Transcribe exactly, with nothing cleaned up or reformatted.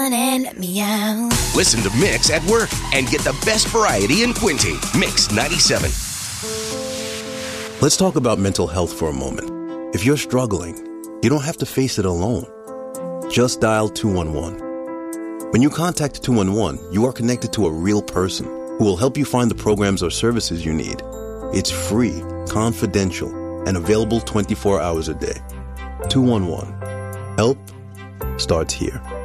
And meow. Listen to Mix at work and get the best variety in Quinty. Mix ninety-seven. Let's talk about mental health for a moment. If you're struggling, you don't have to face it alone. Just dial two one one. When you contact two one one, you are connected to a real person who will help you find the programs or services you need. It's free, confidential, and available twenty-four hours a day. two one one. Help starts here.